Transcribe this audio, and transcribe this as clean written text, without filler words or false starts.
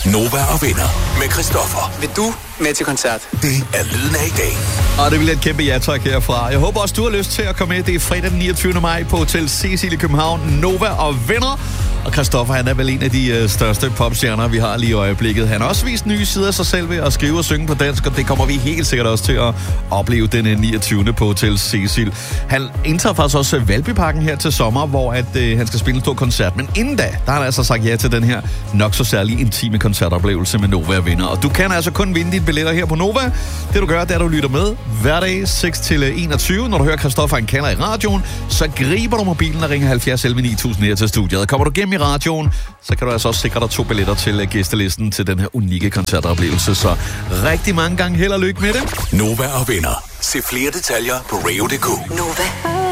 Nova og Venner med Christoffer. Vil du med til koncert? Det er lyden af i dag. Og det vil et kæmpe ja-tak herfra. Jeg håber også, du har lyst til at komme med. Det er fredag den 29. maj på Hotel Cecil i København. Nova og Venner. Og Christoffer, han er vel en af de største popstjerner, vi har lige i øjeblikket. Han har også vist nye sider af sig selv ved at skrive og synge på dansk, og det kommer vi helt sikkert også til at opleve den 29. på Hotel Cecil. Han indtager faktisk også Valbyparken her til sommer, hvor han skal spille en stor koncert. Men inden da har han altså sagt ja til den her nok så særlig intime koncertoplevelse med Nova og Venner. Og du kan altså kun vinde dine billetter her på Nova. Det du gør, det er, at du lytter med hver dag 6-21. Når du hører Christoffer, han kalder i radioen, så griber du mobilen og ringer 70 11 9000 her til studiet. Kommer du gennem i radioen, så kan du altså også sikre dig 2 billetter til gæstelisten til den her unikke koncertoplevelse. Så rigtig mange gange held og lykke med det. Nova og Venner. Se flere detaljer på radio.dk. Nova.